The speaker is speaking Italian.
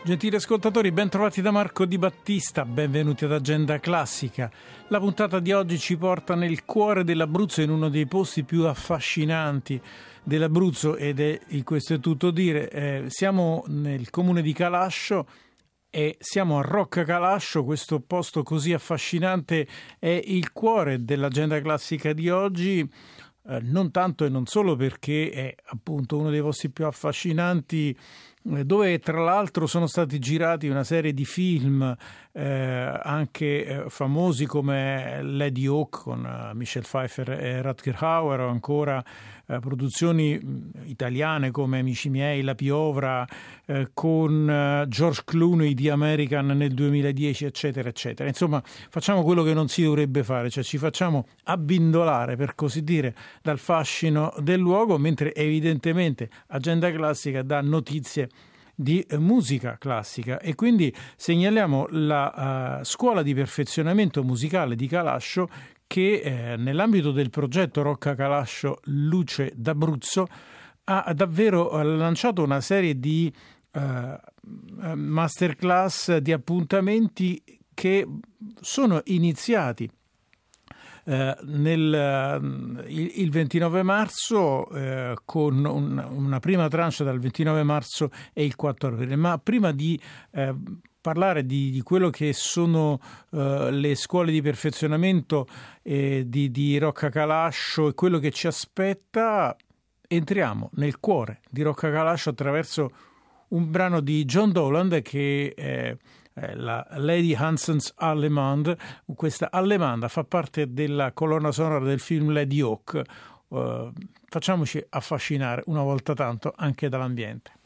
Gentili ascoltatori, ben trovati da Marco Di Battista, benvenuti ad Agenda Classica. La puntata di oggi ci porta nel cuore dell'Abruzzo, in uno dei posti più affascinanti dell'Abruzzo, questo è tutto dire. Siamo nel comune di Calascio e siamo a Rocca Calascio. Questo posto così affascinante è il cuore dell'Agenda Classica di oggi. Non tanto e non solo perché è appunto uno dei posti più affascinanti, dove tra l'altro sono stati girati una serie di film anche famosi come Lady Hawk con Michelle Pfeiffer e Rutger Hauer, o ancora produzioni italiane come Amici miei, La piovra, con George Clooney di American nel 2010, eccetera eccetera. Insomma, facciamo quello che non si dovrebbe fare, cioè ci facciamo abbindolare, per così dire, dal fascino del luogo, mentre evidentemente Agenda Classica dà notizie di musica classica. E quindi segnaliamo la scuola di perfezionamento musicale di Calascio, che nell'ambito del progetto Rocca Calascio Luce d'Abruzzo ha davvero lanciato una serie di masterclass, di appuntamenti che sono iniziati il 29 marzo con una prima tranche dal 29 marzo e il 4 aprile. Ma prima di parlare di quello che sono le scuole di perfezionamento di Rocca Calascio e quello che ci aspetta, entriamo nel cuore di Rocca Calascio attraverso un brano di John Dowland che è la Lady Hansens Allemande. Questa allemanda fa parte della colonna sonora del film Lady Hawk. Facciamoci affascinare una volta tanto anche dall'ambiente.